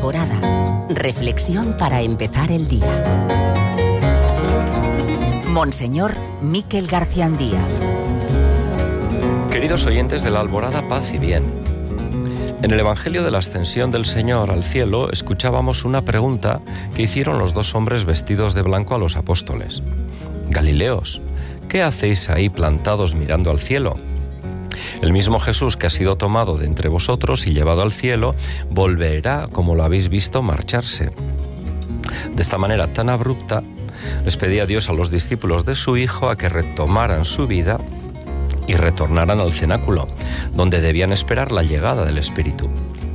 Alborada. Reflexión para empezar el día. Monseñor Miquel Garciandía. Queridos oyentes de la Alborada, paz y bien. En el Evangelio de la Ascensión del Señor al cielo escuchábamos una pregunta que hicieron los dos hombres vestidos de blanco a los apóstoles. Galileos, ¿qué hacéis ahí plantados mirando al cielo? El mismo Jesús que ha sido tomado de entre vosotros y llevado al cielo, volverá como lo habéis visto marcharse. De esta manera tan abrupta, les pedía Dios a los discípulos de su Hijo a que retomaran su vida y retornaran al cenáculo, donde debían esperar la llegada del Espíritu.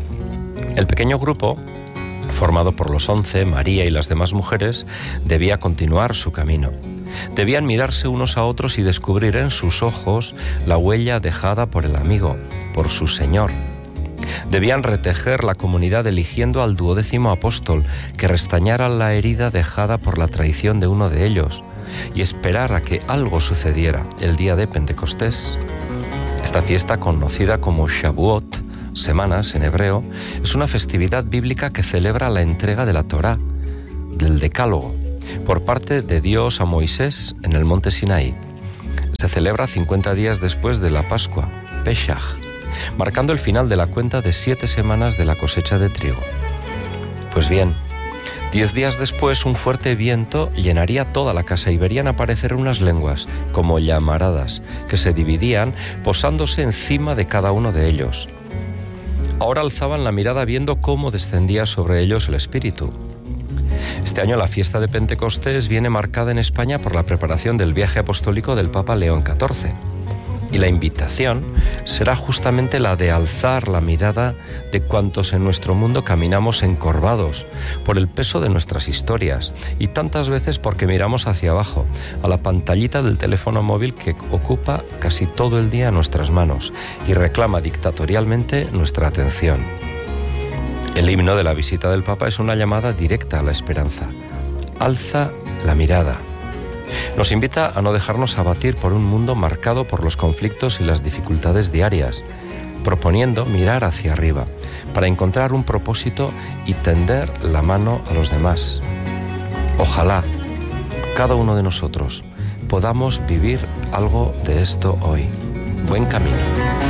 El pequeño grupo, formado por los 11, María y las demás mujeres, debía continuar su camino. Debían mirarse unos a otros y descubrir en sus ojos la huella dejada por el amigo, por su Señor. Debían retejer la comunidad eligiendo al 12º apóstol que restañara la herida dejada por la traición de uno de ellos y esperar a que algo sucediera el día de Pentecostés. Esta fiesta, conocida como Shavuot, semanas en hebreo, es una festividad bíblica que celebra la entrega de la Torá, del Decálogo, por parte de Dios a Moisés en el monte Sinaí. Se celebra 50 días después de la Pascua, Pesaj, marcando el final de la cuenta de 7 semanas de la cosecha de trigo. Pues bien, 10 días después un fuerte viento llenaría toda la casa y verían aparecer unas lenguas, como llamaradas, que se dividían posándose encima de cada uno de ellos. Ahora alzaban la mirada viendo cómo descendía sobre ellos el Espíritu. Este año la fiesta de Pentecostés viene marcada en España por la preparación del viaje apostólico del Papa León XIV. Y la invitación será justamente la de alzar la mirada de cuantos en nuestro mundo caminamos encorvados por el peso de nuestras historias y tantas veces porque miramos hacia abajo, a la pantallita del teléfono móvil que ocupa casi todo el día nuestras manos y reclama dictatorialmente nuestra atención. El himno de la visita del Papa es una llamada directa a la esperanza. Alza la mirada. Nos invita a no dejarnos abatir por un mundo marcado por los conflictos y las dificultades diarias, proponiendo mirar hacia arriba para encontrar un propósito y tender la mano a los demás. Ojalá cada uno de nosotros podamos vivir algo de esto hoy. Buen camino.